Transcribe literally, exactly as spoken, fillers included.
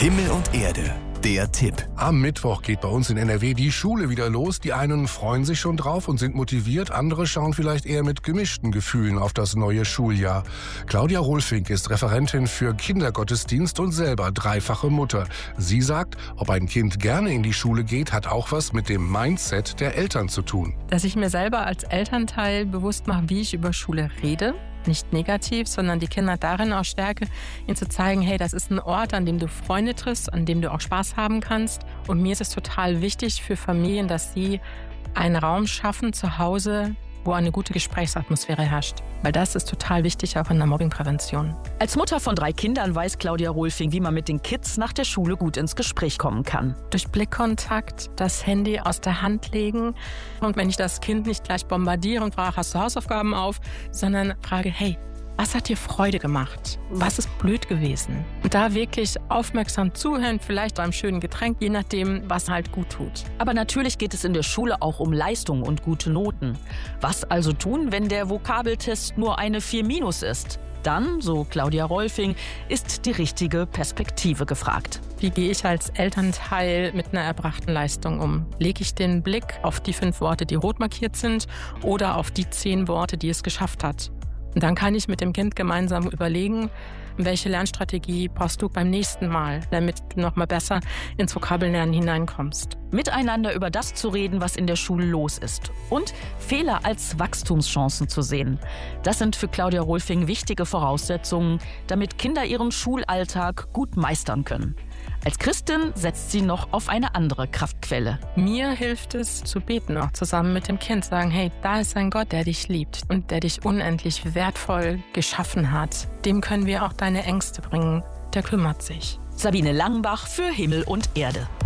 Himmel und Erde. Der Tipp. Am Mittwoch geht bei uns in N R W die Schule wieder los. Die einen freuen sich schon drauf und sind motiviert, andere schauen vielleicht eher mit gemischten Gefühlen auf das neue Schuljahr. Claudia Rolfing ist Referentin für Kindergottesdienst und selber dreifache Mutter. Sie sagt, ob ein Kind gerne in die Schule geht, hat auch was mit dem Mindset der Eltern zu tun. Dass ich mir selber als Elternteil bewusst mache, wie ich über Schule rede. Nicht negativ, sondern die Kinder darin auch stärke, ihnen zu zeigen, hey, das ist ein Ort, an dem du Freunde triffst, an dem du auch Spaß haben kannst. Und mir ist es total wichtig für Familien, dass sie einen Raum schaffen zu Hause, wo eine gute Gesprächsatmosphäre herrscht. Weil das ist total wichtig, auch in der Mobbingprävention. Als Mutter von drei Kindern weiß Claudia Rolfing, wie man mit den Kids nach der Schule gut ins Gespräch kommen kann. Durch Blickkontakt, das Handy aus der Hand legen. Und wenn ich das Kind nicht gleich bombardiere und frage, hast du Hausaufgaben auf, sondern frage, hey, was hat dir Freude gemacht? Was ist blöd gewesen? Und da wirklich aufmerksam zuhören, vielleicht beim schönen Getränk, je nachdem, was halt gut tut. Aber natürlich geht es in der Schule auch um Leistung und gute Noten. Was also tun, wenn der Vokabeltest nur eine vier minus ist? Dann, so Claudia Rolfing, ist die richtige Perspektive gefragt. Wie gehe ich als Elternteil mit einer erbrachten Leistung um? Lege ich den Blick auf die fünf Worte, die rot markiert sind, oder auf die zehn Worte, die es geschafft hat? Und dann kann ich mit dem Kind gemeinsam überlegen, welche Lernstrategie brauchst du beim nächsten Mal, damit du noch mal besser ins Vokabellernen hineinkommst. Miteinander über das zu reden, was in der Schule los ist. Und Fehler als Wachstumschancen zu sehen. Das sind für Claudia Rolfing wichtige Voraussetzungen, damit Kinder ihren Schulalltag gut meistern können. Als Christin setzt sie noch auf eine andere Kraftquelle. Mir hilft es zu beten, auch zusammen mit dem Kind. Sagen, hey, da ist ein Gott, der dich liebt und der dich unendlich wertvoll geschaffen hat. Dem können wir auch deine Ängste bringen. Der kümmert sich. Sabine Langenbach für Himmel und Erde.